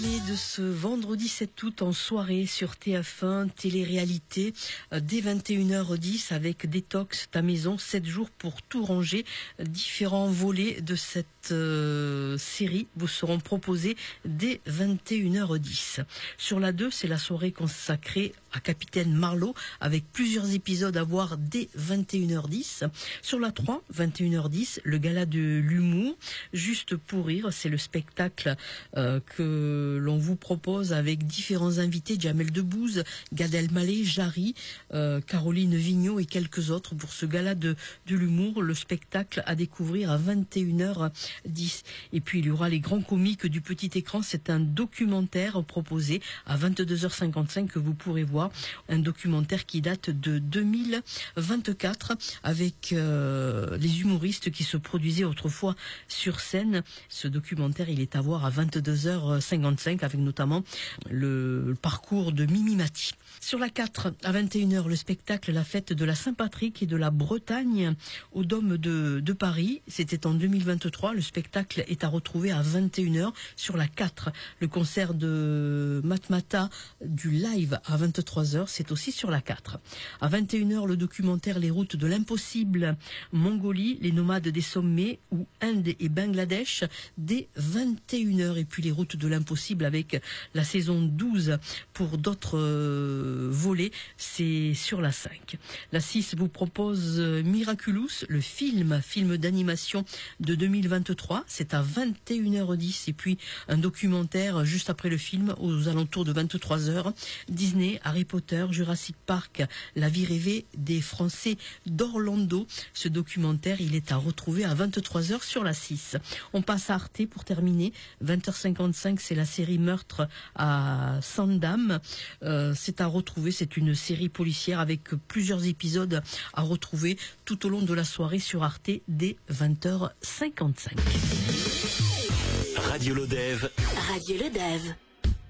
De ce vendredi 7 août en soirée sur TF1, télé-réalité, dès 21h10 avec Détox ta maison, 7 jours pour tout ranger. Différents volets de cette série vous seront proposés dès 21h10. Sur la 2, c'est la soirée consacrée à Capitaine Marlowe avec plusieurs épisodes à voir dès 21h10. Sur la 3, 21h10, le gala de l'humour, juste pour rire, c'est le spectacle que l'on vous propose avec différents invités, Jamel Debbouze, Gad Elmaleh, Jarry, Caroline Vigneault et quelques autres pour ce gala de l'humour, le spectacle à découvrir à 21h10. Et puis il y aura les grands comiques du petit écran, c'est un documentaire proposé à 22h55 que vous pourrez voir, un documentaire qui date de 2024 avec les humoristes qui se produisaient autrefois sur scène. Ce documentaire, il est à voir à 22h55 avec notamment le parcours de Mimi Mati. Sur la 4, à 21h, le spectacle La fête de la Saint-Patrick et de la Bretagne au Dôme de Paris. C'était en 2023. Le spectacle est à retrouver à 21h. Sur la 4, le concert de Matmata du live à 23h. C'est aussi sur la 4. À 21h, le documentaire Les routes de l'impossible, Mongolie, les nomades des sommets ou Inde et Bangladesh dès 21h. Et puis les routes de l'impossible avec la saison 12 pour d'autres volets, c'est sur la 5. La 6 vous propose Miraculous, le film d'animation de 2023, c'est à 21h10 et puis un documentaire juste après le film aux alentours de 23h, Disney, Harry Potter, Jurassic Park, la vie rêvée des Français d'Orlando. Ce documentaire, il est à retrouver à 23h sur la 6. On passe à Arte pour terminer, 20h55, c'est la série Meurtre à Sandam, c'est à retrouver, c'est une série policière avec plusieurs épisodes à retrouver tout au long de la soirée sur Arte dès 20h55. Radio Lodève. Radio Lodève.